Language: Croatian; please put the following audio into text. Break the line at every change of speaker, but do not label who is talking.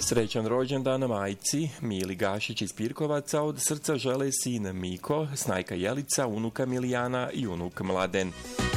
Srećan rođendan majci Mili Gašić iz Pirkovaca od srca žele sin Miko, snajka Jelica, unuka Milijana i unuk Mladen.